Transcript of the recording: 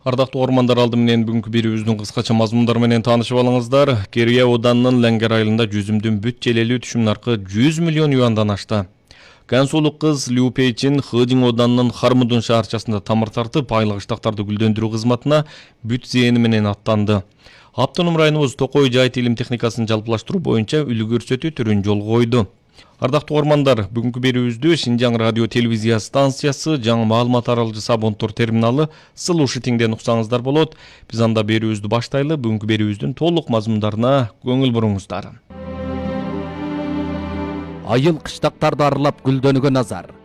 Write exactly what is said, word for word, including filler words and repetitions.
Ардактуу угармандар, алды менен бүгүнкү берүүбүздүн кыскача мазмундары менен таанышып алыңыздар. Керия Оданынын Ленгер айылында жүзүмдүн бүт желелүү түшүм наркы жүз миллион юандан ашты. Гансулук кыз Лю Пейчин Хэдин Оданынын Хармудун шаарчасында тамыр тартып, айлык ыштактарды гүлдөндүрүү кызматына бүт зээни менен аттанды. Автоном районубуз Токой жайыт илим техникасын жалпылаштыруу боюнча үлгү көрсөтүү түрүн жолго койду. Ардактуу угармандар, бүгүнкү берүүбүздү Шинжаң радио телевизия станциясы жаңы маалымат аралыгы Сабонтор терминалы Сылушитиңден уксаңыздар болот. Биз анда берүүбүздү баштайлы. Бүгүнкү берүүбүздүн толук мазмундарына көңүл буруңуздар. Айыл кыштактарды аралап гүлдөнүүгө назар.